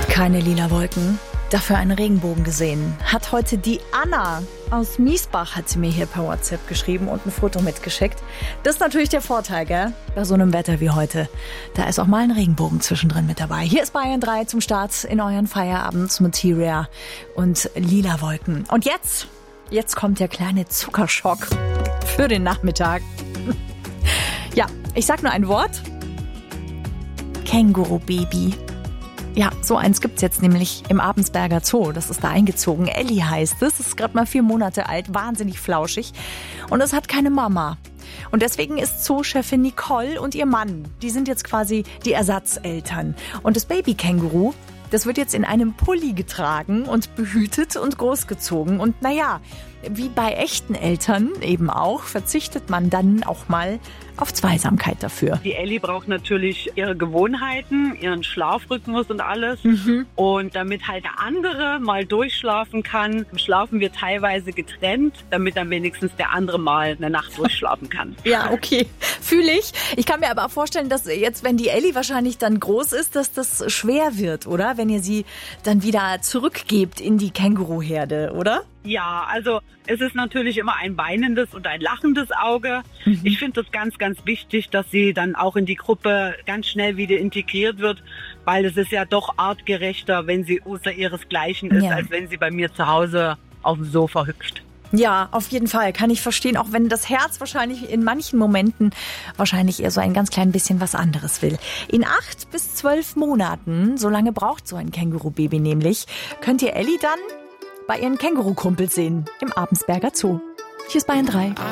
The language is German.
Keine lila Wolken, dafür einen Regenbogen gesehen. Hat heute die Anna aus Miesbach, hat sie mir hier per WhatsApp geschrieben und ein Foto mitgeschickt. Das ist natürlich der Vorteil, gell? Bei so einem Wetter wie heute. Da ist auch mal ein Regenbogen zwischendrin mit dabei. Hier ist Bayern 3 zum Start in euren Feierabend mit T-Rare und lila Wolken. Und jetzt kommt der kleine Zuckerschock für den Nachmittag. Ja, ich sag nur ein Wort. Känguru-Baby. Ja, so eins gibt's jetzt nämlich im Abensberger Zoo. Das ist da eingezogen. Ellie heißt es. Ist gerade mal 4 Monate alt, wahnsinnig flauschig. Und es hat keine Mama. Und deswegen ist Zoochefin Nicole und ihr Mann, die sind jetzt quasi die Ersatzeltern. Und das Baby-Känguru, das wird jetzt in einem Pulli getragen und behütet und großgezogen. Und naja, wie bei echten Eltern eben auch, verzichtet man dann auch mal auf Zweisamkeit dafür. Die Ellie braucht natürlich ihre Gewohnheiten, ihren Schlafrhythmus und alles. Und damit halt der andere mal durchschlafen kann, schlafen wir teilweise getrennt, damit dann wenigstens der andere mal eine Nacht durchschlafen kann. Ja, okay. Fühle ich. Ich kann mir aber auch vorstellen, dass jetzt, wenn die Ellie wahrscheinlich dann groß ist, dass das schwer wird, oder? Wenn ihr sie dann wieder zurückgebt in die Känguruherde, oder? Ja, also es ist natürlich immer ein weinendes und ein lachendes Auge. Ich finde es ganz, ganz wichtig, dass sie dann auch in die Gruppe ganz schnell wieder integriert wird, weil es ist ja doch artgerechter, wenn sie außer ihresgleichen ist, als wenn sie bei mir zu Hause auf dem Sofa hüpft. Ja, auf jeden Fall. Kann ich verstehen, auch wenn das Herz wahrscheinlich in manchen Momenten wahrscheinlich eher so ein ganz klein bisschen was anderes will. In 8 bis 12 Monaten, so lange braucht so ein Känguru-Baby nämlich, könnt ihr Ellie dann bei ihren Känguru-Kumpels sehen im Abensberger Zoo. Hier ist Bayern 3.